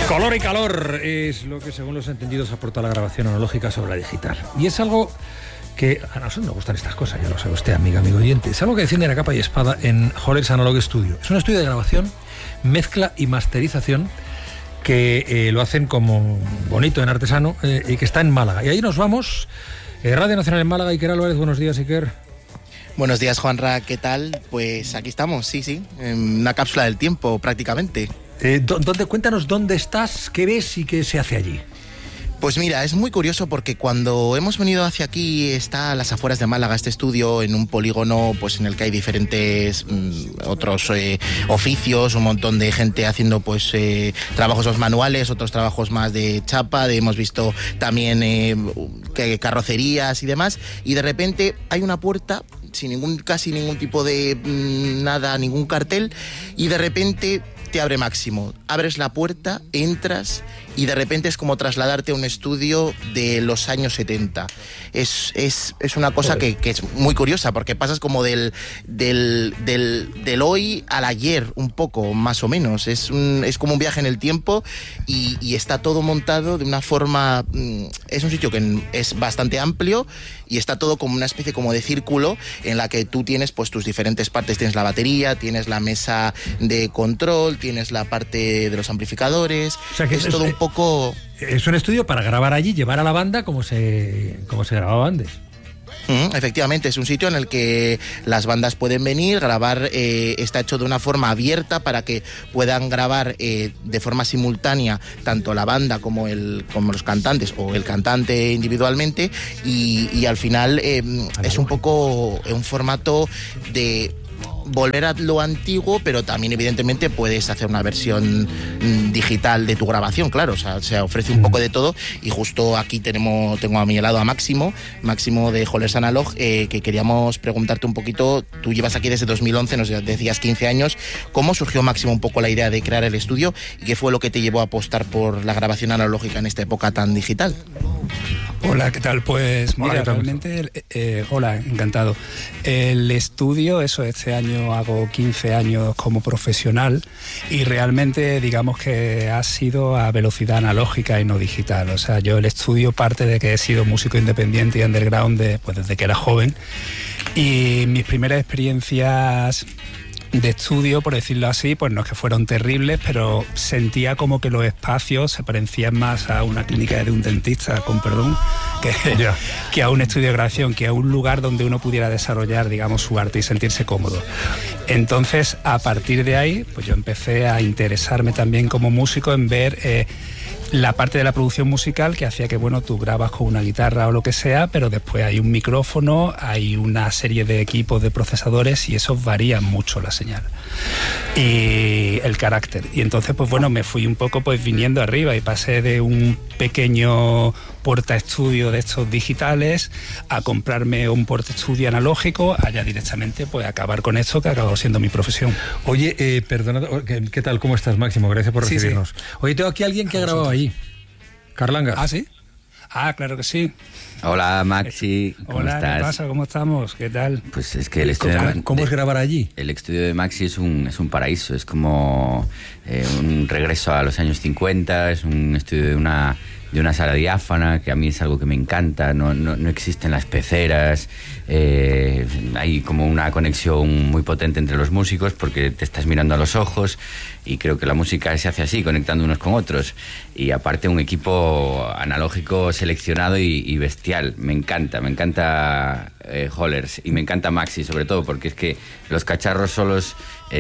Color y calor es lo que, según los entendidos, aporta la grabación analógica sobre la digital. Y es algo que a nosotros nos gustan estas cosas, ya lo sabe usted, amigo oyente. Es algo que defienden a capa y espada en Hollers Analog Studio. Es un estudio de grabación, mezcla y masterización que lo hacen como bonito en artesano y que está en Málaga. Y ahí nos vamos. Radio Nacional en Málaga. Iker Álvarez, buenos días, Iker. Buenos días, Juanra, ¿qué tal? Pues aquí estamos, sí, en una cápsula del tiempo prácticamente. Cuéntanos dónde estás, qué ves y qué se hace allí. Pues mira, es muy curioso porque cuando hemos venido hacia aquí, está a las afueras de Málaga este estudio, en un polígono pues en el que hay diferentes otros oficios, un montón de gente haciendo pues trabajos más manuales, otros trabajos más de chapa, hemos visto también carrocerías y demás, y de repente hay una puerta sin casi ningún tipo de nada, ningún cartel, y de repente te abre Máximo. Abres la puerta, entras y de repente es como trasladarte a un estudio de los años 70. Es una cosa que es muy curiosa, porque pasas como del hoy al ayer, un poco, más o menos. Es como un viaje en el tiempo y está todo montado de una forma... Es un sitio que es bastante amplio y está todo como una especie como de círculo en la que tú tienes pues tus diferentes partes. Tienes la batería, tienes la mesa de control, tienes la parte de los amplificadores. O sea que es todo un poco... Es un estudio para grabar allí, llevar a la banda como se grababa antes. Efectivamente, es un sitio en el que las bandas pueden venir, grabar, está hecho de una forma abierta para que puedan grabar de forma simultánea tanto la banda como los cantantes o el cantante individualmente y al final es un poco un formato de volver a lo antiguo, pero también evidentemente puedes hacer una versión digital de tu grabación, claro, o sea, se ofrece un poco de todo y justo aquí tengo a mi lado a Máximo de Hollers Analog, que queríamos preguntarte un poquito, tú llevas aquí desde 2011, nos decías 15 años, ¿cómo surgió Máximo un poco la idea de crear el estudio y qué fue lo que te llevó a apostar por la grabación analógica en esta época tan digital? Hola, ¿qué tal? Pues mira, hola, realmente, hola, encantado. El estudio, este año hago 15 años como profesional y realmente digamos que ha sido a velocidad analógica y no digital. O sea, yo el estudio parte de que he sido músico independiente y underground desde que era joven y mis primeras experiencias de estudio, por decirlo así, pues no es que fueron terribles, pero sentía como que los espacios se parecían más a una clínica de un dentista, con perdón, que a un estudio de grabación, que a un lugar donde uno pudiera desarrollar, digamos, su arte y sentirse cómodo. Entonces, a partir de ahí, pues yo empecé a interesarme también como músico en ver la parte de la producción musical que hacía que, bueno, tú grabas con una guitarra o lo que sea, pero después hay un micrófono, hay una serie de equipos de procesadores y esos varían mucho la señal y el carácter. Y entonces, pues bueno, me fui un poco pues viniendo arriba y pasé de un pequeño portaestudio de estos digitales a comprarme un portaestudio analógico, allá directamente pues acabar con esto que ha acabado siendo mi profesión. Oye, perdona, ¿qué tal? ¿Cómo estás, Máximo? Gracias por recibirnos. Sí. Oye, tengo aquí a alguien que ha grabado allí. Carlangas. ¿Ah, sí? Ah, claro que sí. Hola, Maxi, ¿cómo Hola, estás? ¿qué pasa? ¿Cómo estamos? ¿Qué tal? Pues es que el estudio ¿Cómo es grabar allí? El estudio de Maxi es un paraíso, es como un regreso a los años 50, es un estudio de una sala diáfana, que a mí es algo que me encanta, no existen las peceras, hay como una conexión muy potente entre los músicos porque te estás mirando a los ojos y creo que la música se hace así, conectando unos con otros, y aparte un equipo analógico seleccionado y bestial. Me encanta Hollers y me encanta Maxi sobre todo porque es que los cacharros solos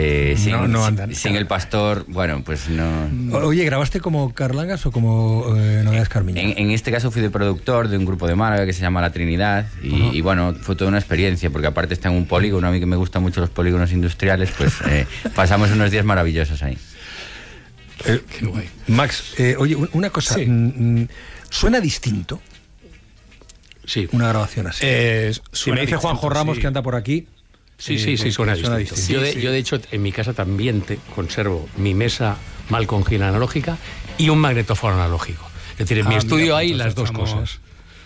sin el pastor, bueno, pues no. Oye, ¿grabaste como Carlangas o como Novedades Carmiña? En este caso fui de productor de un grupo de Málaga que se llama La Trinidad y bueno, fue toda una experiencia porque aparte está en un polígono, a mí que me gustan mucho los polígonos industriales, pues pasamos unos días maravillosos ahí. Qué guay. Max, oye, una cosa, sí. ¿Suena distinto? Sí. Una grabación así. Si me dice Juanjo Ramos, que anda por aquí. Sí, suena distinto. Yo de hecho, en mi casa también conservo mi mesa Malcolm Hill analógica y un magnetófono analógico. Es decir, en mi estudio hay las dos cosas.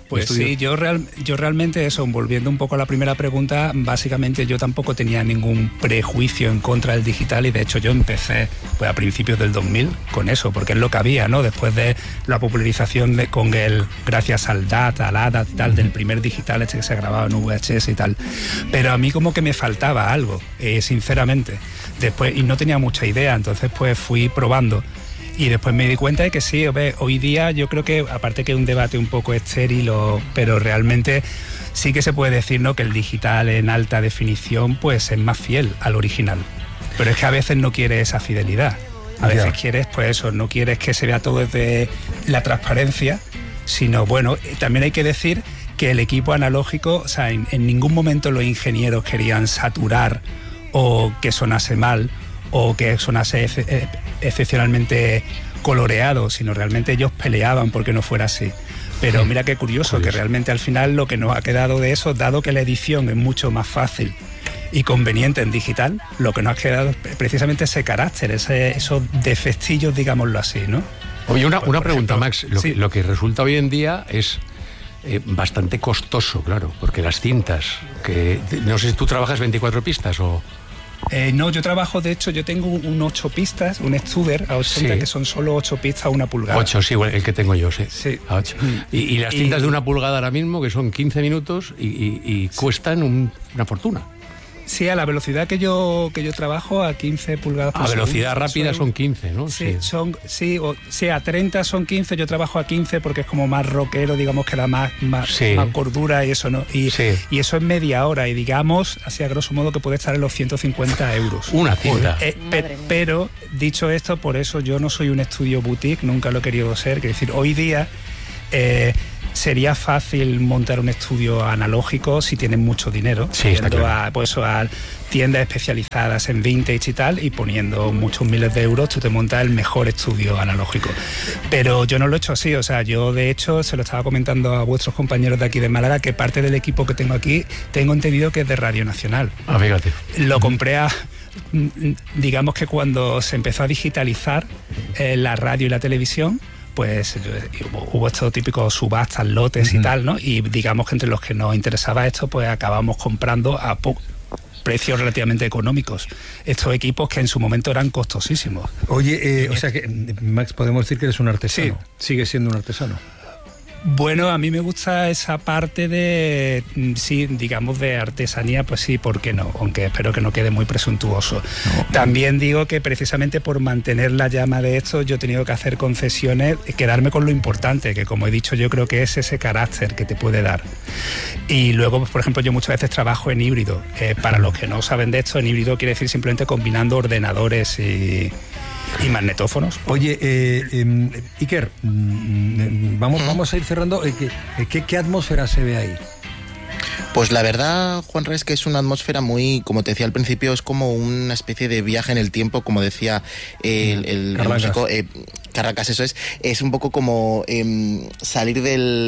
Pues sí, yo realmente eso, volviendo un poco a la primera pregunta, básicamente yo tampoco tenía ningún prejuicio en contra del digital y de hecho yo empecé pues a principios del 2000 con eso, porque es lo que había, ¿no? Después de la popularización gracias al DAT, al ADAT y tal, del primer digital que se grababa en VHS y tal. Pero a mí como que me faltaba algo, sinceramente. Después, y no tenía mucha idea, entonces pues fui probando. Y después me di cuenta de que sí, hoy día yo creo que, aparte que es un debate un poco estéril, pero realmente sí que se puede decir, ¿no?, que el digital en alta definición pues es más fiel al original. Pero es que a veces no quieres esa fidelidad. A veces quieres, pues eso, no quieres que se vea todo desde la transparencia, sino, bueno, también hay que decir que el equipo analógico, o sea, en ningún momento los ingenieros querían saturar o que sonase mal o que sonase excepcionalmente coloreado, sino realmente ellos peleaban porque no fuera así. Pero mira qué curioso, que realmente al final lo que nos ha quedado de eso, dado que la edición es mucho más fácil y conveniente en digital, lo que nos ha quedado es precisamente ese carácter, esos defectillos, digámoslo así, ¿no? Oye, una pregunta, ejemplo, Max. Lo que resulta hoy en día es bastante costoso, claro, porque las cintas, que no sé si tú trabajas 24 pistas o... No, yo trabajo, de hecho, yo tengo un 8 pistas, un Studer a 80, que son solo 8 pistas a 1 pulgada. 8, sí, el que tengo yo, sí. A 8. Y las cintas de 1 pulgada ahora mismo, que son 15 minutos y cuestan una fortuna. Sí, a la velocidad que yo trabajo, a 15 pulgadas por segundo. A velocidad rápida son 15, ¿no? Sí, a 30 son 15, yo trabajo a 15 porque es como más rockero, digamos que da más cordura y eso, ¿no? Y eso es media hora y digamos, así a grosso modo, que puede estar en los 150 euros. Una cinta. Pero, dicho esto, por eso yo no soy un estudio boutique, nunca lo he querido ser, quiero decir, hoy día... sería fácil montar un estudio analógico si tienes mucho dinero, yendo a tiendas especializadas en vintage y tal, y poniendo muchos miles de euros tú te montas el mejor estudio analógico. Pero yo no lo he hecho así, o sea, yo de hecho se lo estaba comentando a vuestros compañeros de aquí de Málaga, que parte del equipo que tengo aquí tengo entendido que es de Radio Nacional. Fíjate. Lo compré digamos que cuando se empezó a digitalizar la radio y la televisión, pues hubo estos típicos subastas, lotes y tal, ¿no? Y digamos que entre los que nos interesaba esto, pues acabamos comprando a precios relativamente económicos estos equipos que en su momento eran costosísimos. Oye, o sea que, Max, podemos decir que eres un artesano. Sí. Sigues siendo un artesano. Bueno, a mí me gusta esa parte de, sí, digamos, de artesanía, pues sí, ¿por qué no? Aunque espero que no quede muy presuntuoso. No. También digo que precisamente por mantener la llama de esto yo he tenido que hacer concesiones, quedarme con lo importante, que como he dicho yo creo que es ese carácter que te puede dar. Y luego, pues, por ejemplo, yo muchas veces trabajo en híbrido. Para los que no saben de esto, en híbrido quiere decir simplemente combinando ordenadores y magnetófonos. Oye, Iker, vamos a ir cerrando. ¿Qué atmósfera se ve ahí? Pues la verdad, Juanra, es que es una atmósfera muy, como te decía al principio, es como una especie de viaje en el tiempo, como decía el músico Carracas, eso es un poco como salir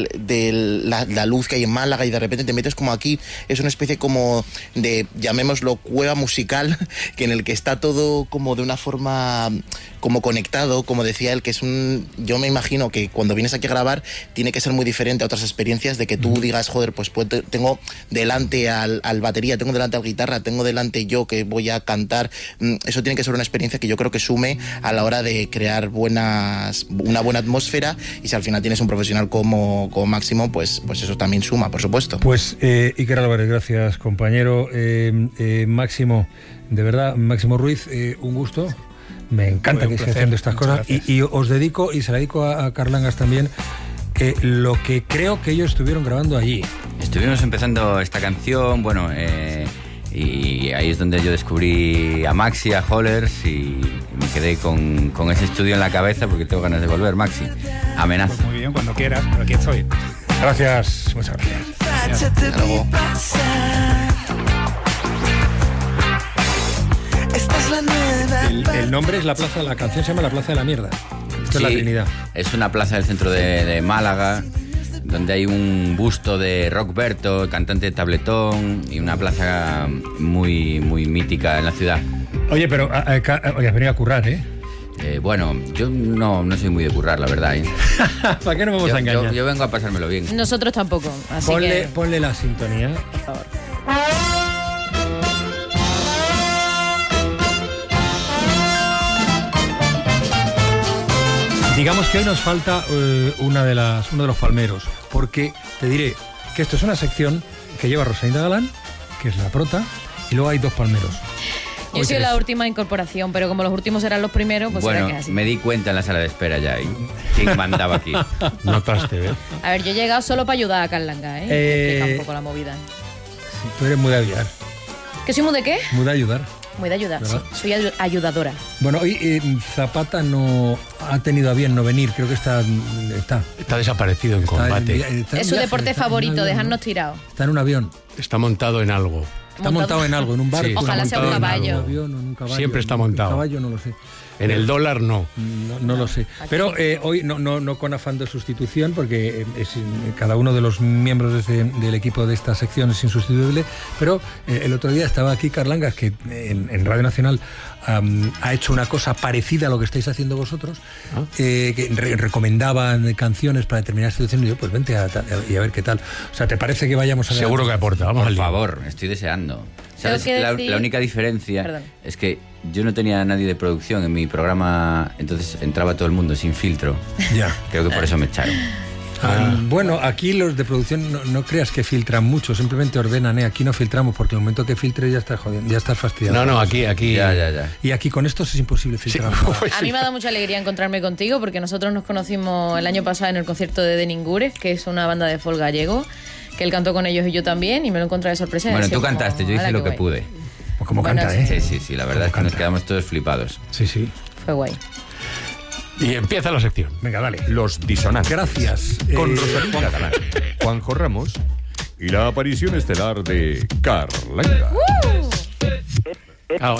de la luz que hay en Málaga y de repente te metes como aquí, es una especie como de, llamémoslo, cueva musical, que en el que está todo como de una forma como conectado, como decía él, que es yo me imagino que cuando vienes aquí a grabar tiene que ser muy diferente a otras experiencias, de que tú digas, joder, pues tengo delante al batería, tengo delante al guitarra, tengo delante yo que voy a cantar. Eso tiene que ser una experiencia que yo creo que sume a la hora de crear una buena atmósfera, y si al final tienes un profesional como Máximo, pues eso también suma, por supuesto. Pues Iker Álvarez, gracias, compañero. Máximo, de verdad, Máximo Ruiz, un gusto. Me encanta que esté haciendo estas cosas y os dedico, y se la dedico a Carlangas también, lo que creo que ellos estuvieron grabando allí. Estuvimos empezando esta canción, bueno, y ahí es donde yo descubrí a Maxi, a Hollers, y me quedé con ese estudio en la cabeza porque tengo ganas de volver. Maxi, amenaza. Pues muy bien, cuando quieras, pero aquí estoy. Gracias, muchas gracias. Hasta luego. El nombre es la plaza, la canción se llama La Plaza de la Mierda. Esto sí, es la Trinidad. Es una plaza del centro de Málaga, donde hay un busto de Rockberto, cantante de tabletón, y una plaza muy, muy mítica en la ciudad. Oye, pero has venido a currar, ¿eh? Bueno, yo no soy muy de currar, la verdad. ¿Para qué no vamos a engañar? Yo vengo a pasármelo bien. Nosotros tampoco, así Ponle la sintonía. por favor. Digamos que hoy nos falta uno de los palmeros, porque te diré que esto es una sección que lleva Rosalinda Galán, que es la prota, y luego hay 2 palmeros. Yo soy la última incorporación, pero como los últimos eran los primeros, pues bueno, era que así. me di cuenta en la sala de espera ya. ¿Quién mandaba aquí? Notaste, ¿ves? A ver, yo he llegado solo para ayudar a Carlanga, ¿eh? Explica un poco la movida. Sí, tú eres muy de ayudar. ¿Que soy muy de qué? Muy de ayudar. Muy de ayudar, ¿verdad? sí. Soy ayudadora. Bueno, hoy Zapata no ha tenido a bien no venir, creo que está desaparecido en combate. Es su deporte favorito, dejarnos tirados. Está en un avión. Está montado en algo. Está montado en algo, en un barco. Sí, ojalá sea un caballo. Un caballo. Siempre está montado. Un caballo no lo sé. En el dólar no. No lo sé. Pero hoy no con afán de sustitución, porque cada uno de los miembros del equipo de esta sección es insustituible. Pero el otro día estaba aquí Carlangas, que en Radio Nacional ha hecho una cosa parecida a lo que estáis haciendo vosotros, que recomendaban canciones para determinadas situaciones. Y yo, pues vente y a ver qué tal. O sea, ¿te parece que vayamos a... Seguro que aporta. Vamos Por favor, estoy deseando. ¿Sabes? La única diferencia es que yo no tenía a nadie de producción en mi programa, entonces entraba todo el mundo sin filtro. Ya. Creo que por eso me echaron. Bueno, aquí los de producción no creas que filtran mucho, simplemente ordenan, aquí no filtramos, porque el momento que filtre ya está jodiendo, ya estás fastidiado. No, aquí. Ya. Y aquí con esto es imposible filtrar. Sí. A mí me ha dado mucha alegría encontrarme contigo, porque nosotros nos conocimos el año pasado en el concierto de Deningures, que es una banda de folk gallego, que él cantó con ellos y yo también, y me lo encontré de sorpresa. Bueno, tú cantaste, yo hice lo que pude. Pues como canta, Sí, la verdad es que nos quedamos todos flipados. Sí. Fue guay. Y empieza la sección. Venga, dale. Los disonantes. Gracias. Con Rosalinda Galán, Juanjo Ramos y la aparición estelar de Carlanga.